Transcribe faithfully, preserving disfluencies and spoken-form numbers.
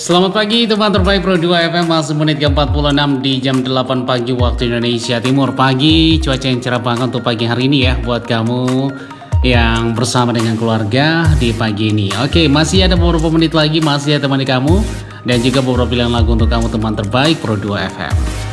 Selamat pagi teman terbaik Pro dua F M, masih menit ke empat puluh enam di jam delapan pagi waktu Indonesia Timur. Pagi, cuaca yang cerah banget untuk pagi hari ini ya, buat kamu yang bersama dengan keluarga di pagi ini. Oke, masih ada beberapa menit lagi, masih ya temani kamu. Dan juga beberapa pilihan lagu untuk kamu teman terbaik Pro dua F M.